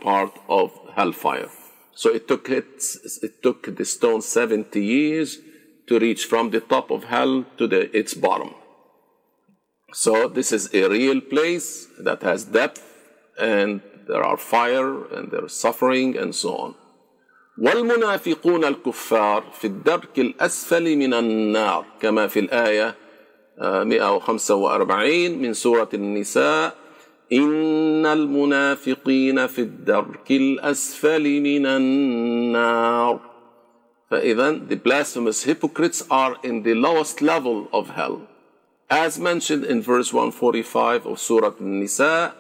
part of hellfire. So it took the stone 70 years to reach from the top of hell to its bottom. So this is a real place that has depth, and there are fire and there is suffering and so on. والمنافقون الكفار في الدرك الأسفل من النار كما في الآية 145 من سورة النساء إن المنافقين في الدرك الأسفل من النار. فإذا the blasphemous hypocrites are in the lowest level of hell. As mentioned in verse 145 of Surah An-Nisa,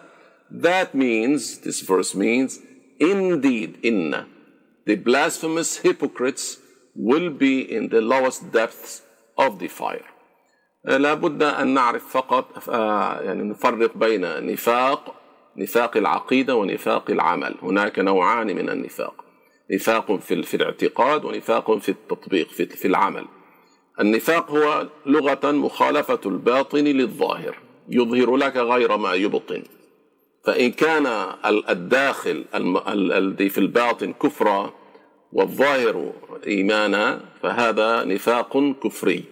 this verse means, indeed, inna, the blasphemous hypocrites will be in the lowest depths of the fire. لابد أن نعرف فقط يعني نفرق بين نفاق العقيدة ونفاق العمل. هناك نوعان من النفاق، نفاق في الاعتقاد ونفاق في التطبيق في العمل. النفاق هو لغة مخالفة الباطن للظاهر، يظهر لك غير ما يبطن. فإن كان الداخل الذي في الباطن كفرا والظاهر إيمانا فهذا نفاق كفري.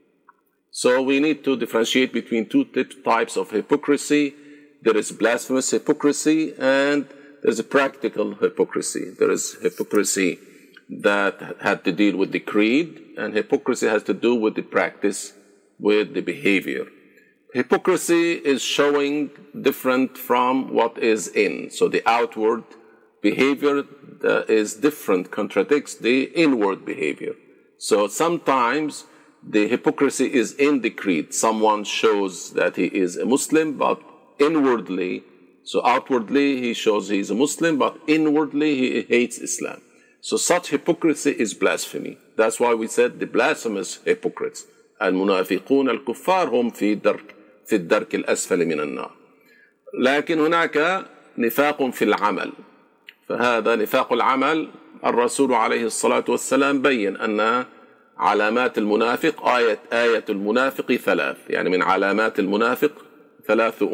So we need to differentiate between two types of hypocrisy. There is blasphemous hypocrisy and there's a practical hypocrisy. There is hypocrisy that had to deal with the creed, and hypocrisy has to do with the practice, with the behavior. Hypocrisy is showing different from what is in. So the outward behavior is different, contradicts the inward behavior. So sometimes the hypocrisy is in the creed. Someone shows that he is a Muslim, but inwardly, so outwardly he shows he is a Muslim, but inwardly he hates Islam. So such hypocrisy is blasphemy. That's why we said the blasphemous hypocrites. المنافقون الكفار هم في الدرك الأسفل من النار. لكن هناك نفاق في العمل. فهذا نفاق العمل الرسول عليه الصلاة والسلام بين أن علامات المنافق آية المنافق ثلاث. يعني من علامات المنافق ثلاثة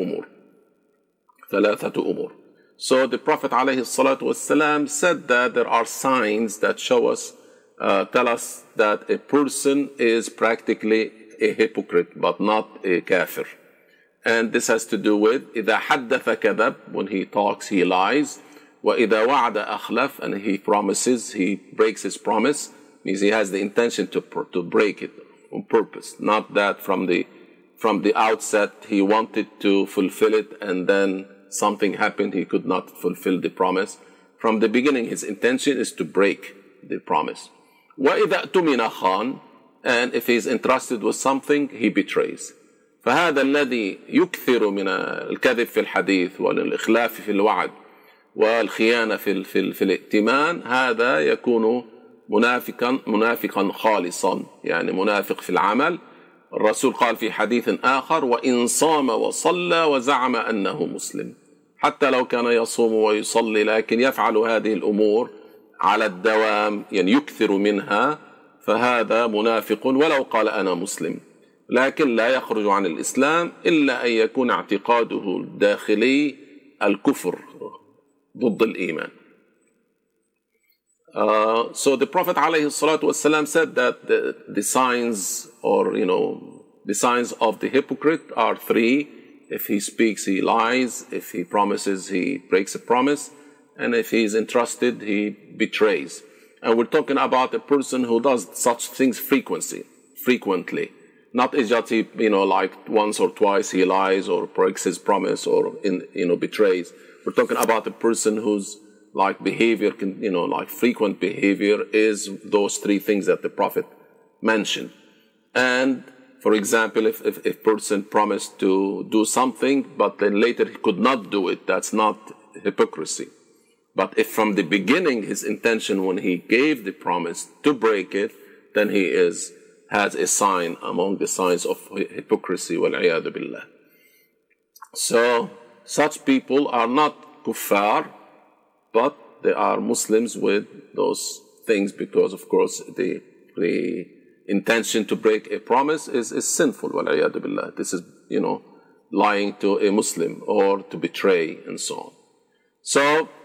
أمور. So the Prophet عليه الصلاة والسلام said that there are signs that show us, tell us that a person is practically a hypocrite but not a kafir. And this has to do with إذا حدث كذب, when he talks he lies, وإذا وعد أخلف, and he promises, he breaks his promise, means he has the intention to break it on purpose, not that from the outset he wanted to fulfill it and then something happened, he could not fulfill the promise. From the beginning, his intention is to break the promise. وَإِذَا اؤْتُمِنَ خَانَ, and if he is entrusted with something, he betrays. فهذا الذي يكثر من الكذب في الحديث والإخلاف في الوعد والخيانة في الائتمان، هذا يكون منافقا خالصا، يعني منافق في العمل. الرسول قال في حديث آخر وإن صام وصلى وزعم أنه مسلم. حتى لو كان يصوم ويصلي لكن يفعل هذه الأمور على الدوام، يعني يكثر منها، فهذا منافق ولو قال أنا مسلم، لكن لا يخرج عن الإسلام إلا أن يكون اعتقاده الداخلي الكفر ضد الإيمان. So the Prophet عليه الصلاة والسلام said that the signs, or the signs of the hypocrite are three. If he speaks, he lies. If he promises, he breaks a promise. And if he is entrusted, he betrays. And we're talking about a person who does such things frequently. Not just like once or twice he lies or breaks his promise or betrays. We're talking about a person whose behavior frequent behavior is those three things that the Prophet mentioned. And for example, if a person promised to do something, but then later he could not do it, that's not hypocrisy. But if from the beginning his intention when he gave the promise to break it, then he has a sign among the signs of hypocrisy, wal-'iyadhu billah. So such people are not kuffar, but they are Muslims with those things, because of course the intention to break a promise is sinful, wal-'iyadhu billah. This is, lying to a Muslim or to betray and so on. So